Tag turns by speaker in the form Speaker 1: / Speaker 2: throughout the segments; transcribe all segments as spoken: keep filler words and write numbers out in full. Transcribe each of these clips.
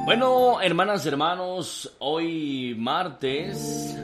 Speaker 1: Bueno, hermanas, hermanos, hoy martes,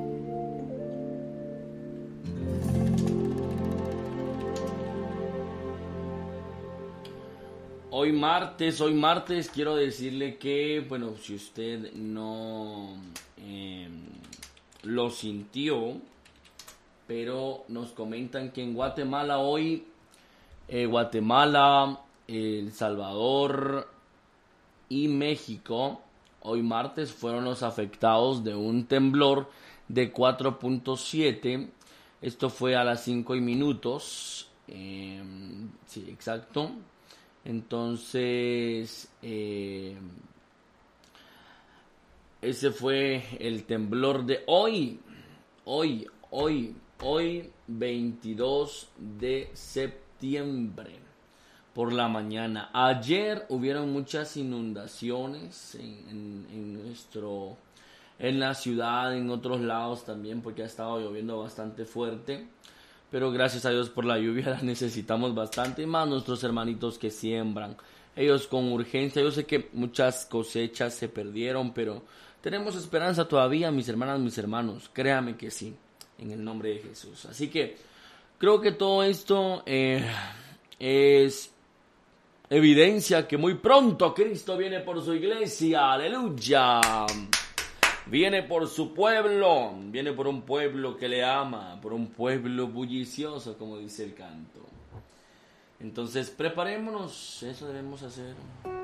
Speaker 1: hoy martes, hoy martes quiero decirle que, bueno, si usted no eh, lo sintió, pero nos comentan que en Guatemala hoy, eh, Guatemala, El Salvador y México, hoy martes, fueron los afectados de un temblor de cuatro punto siete. Esto fue a las cinco y minutos. Eh, sí, exacto. Entonces, eh, ese fue el temblor de hoy. Hoy, hoy, hoy, veintidós de septiembre. Por la mañana. Ayer hubieron muchas inundaciones en, en, en nuestro, en la ciudad, en otros lados también, porque ha estado lloviendo bastante fuerte. Pero gracias a Dios por la lluvia la necesitamos bastante, y más nuestros hermanitos que siembran. Ellos con urgencia. Yo sé que muchas cosechas se perdieron, pero tenemos esperanza todavía, mis hermanas, mis hermanos. Créame que sí, en el nombre de Jesús. Así que creo que todo esto eh, es evidencia que muy pronto Cristo viene por su iglesia, aleluya. Viene por su pueblo, viene por un pueblo que le ama, por un pueblo bullicioso, como dice el canto. Entonces preparémonos, eso debemos hacer.